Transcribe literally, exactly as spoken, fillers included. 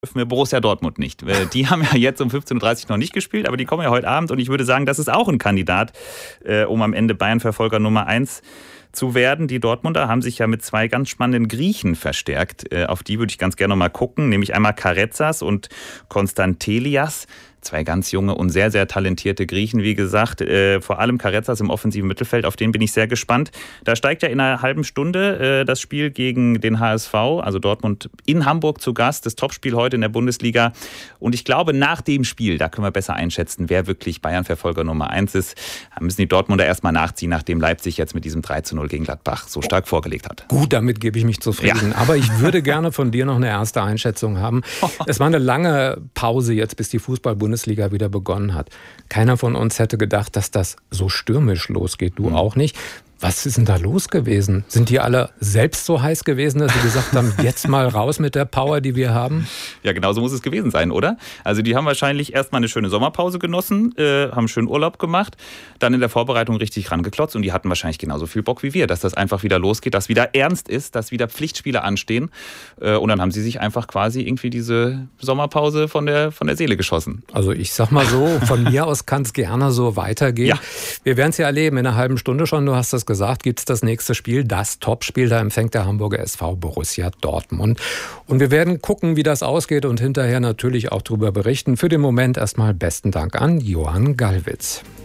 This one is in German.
dürfen wir Borussia Dortmund nicht. Die haben ja jetzt um fünfzehn Uhr dreißig noch nicht gespielt, aber die kommen ja heute Abend und ich würde sagen, das ist auch ein Kandidat, äh, um am Ende Bayern-Verfolger Nummer eins zu werden. Die Dortmunder haben sich ja mit zwei ganz spannenden Griechen verstärkt. Äh, auf die würde ich ganz gerne noch mal gucken, nämlich einmal Karezas und Konstantelias. Zwei ganz junge und sehr, sehr talentierte Griechen, wie gesagt. Äh, vor allem Karezas im offensiven Mittelfeld, auf den bin ich sehr gespannt. Da steigt ja in einer halben Stunde äh, das Spiel gegen den H S V, also Dortmund in Hamburg zu Gast. Das Topspiel heute in der Bundesliga. Und ich glaube, nach dem Spiel, da können wir besser einschätzen, wer wirklich Bayern-Verfolger Nummer eins ist. Da müssen die Dortmunder erstmal nachziehen, nachdem Leipzig jetzt mit diesem drei zu null gegen Gladbach so stark vorgelegt hat. Gut, damit gebe ich mich zufrieden. Ja. Aber ich würde gerne von dir noch eine erste Einschätzung haben. Es war eine lange Pause jetzt, bis die Fußball-Bundesliga Bundesliga wieder begonnen hat. Keiner von uns hätte gedacht, dass das so stürmisch losgeht. Du mhm. auch nicht. Was ist denn da los gewesen? Sind die alle selbst so heiß gewesen, dass sie gesagt haben, jetzt mal raus mit der Power, die wir haben? Ja, genau so muss es gewesen sein, oder? Also die haben wahrscheinlich erstmal eine schöne Sommerpause genossen, äh, haben schön Urlaub gemacht, dann in der Vorbereitung richtig rangeklotzt und die hatten wahrscheinlich genauso viel Bock wie wir, dass das einfach wieder losgeht, dass wieder ernst ist, dass wieder Pflichtspiele anstehen. Äh, und dann haben sie sich einfach quasi irgendwie diese Sommerpause von der, von der Seele geschossen. Also ich sag mal so, von mir aus kann es gerne so weitergehen. Ja. Wir werden es ja erleben, in einer halben Stunde schon, du hast das gesagt, gibt es das nächste Spiel, das Topspiel, da empfängt der Hamburger S V Borussia Dortmund. Und wir werden gucken, wie das ausgeht und hinterher natürlich auch darüber berichten. Für den Moment erstmal besten Dank an Johann Gallwitz.